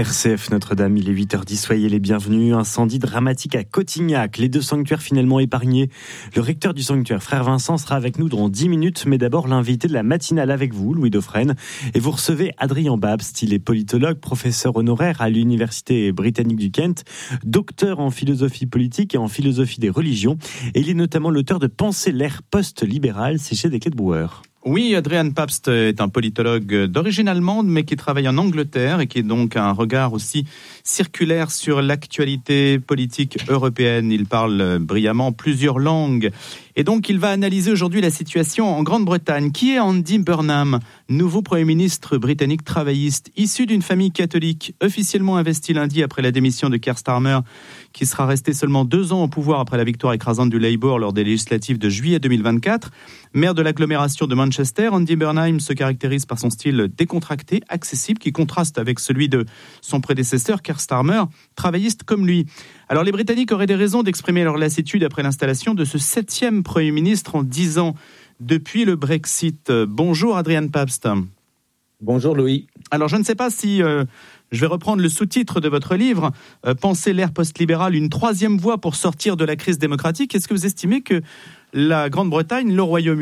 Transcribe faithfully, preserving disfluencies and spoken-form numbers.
R C F Notre-Dame, il est huit heures dix, soyez les bienvenus. Incendie dramatique à Cotignac, les deux sanctuaires finalement épargnés. Le recteur du sanctuaire, frère Vincent, sera avec nous dans dix minutes, mais d'abord l'invité de la matinale avec vous, Louis Dauphren. Et vous recevez Adrien Babst, il est politologue, professeur honoraire à l'Université britannique du Kent, docteur en philosophie politique et en philosophie des religions. Et il est notamment l'auteur de Penser l'ère post-libérale, c'est chez Desquet de Brouwer. Oui, Adrien Babst est un politologue d'origine allemande, mais qui travaille en Angleterre et qui est donc un regard aussi circulaire sur l'actualité politique européenne. Il parle brillamment plusieurs langues. Et donc, il va analyser aujourd'hui la situation en Grande-Bretagne. Qui est Andy Burnham, nouveau Premier ministre britannique travailliste, issu d'une famille catholique, officiellement investi lundi après la démission de Keir Starmer, qui sera resté seulement deux ans au pouvoir après la victoire écrasante du Labour lors des législatives de juillet deux mille vingt-quatre. Maire de l'agglomération de Manchester, Andy Burnham se caractérise par son style décontracté, accessible, qui contraste avec celui de son prédécesseur, Keir Starmer, travailliste comme lui. Alors les Britanniques auraient des raisons d'exprimer leur lassitude après l'installation de ce septième Premier ministre en dix ans depuis le Brexit. Bonjour Adrien Babst. Bonjour Louis. Alors je ne sais pas si euh, je vais reprendre le sous-titre de votre livre, euh, Penser l'ère post-libérale, une troisième voie pour sortir de la crise démocratique. Est-ce que vous estimez que la Grande-Bretagne, le Royaume-Uni,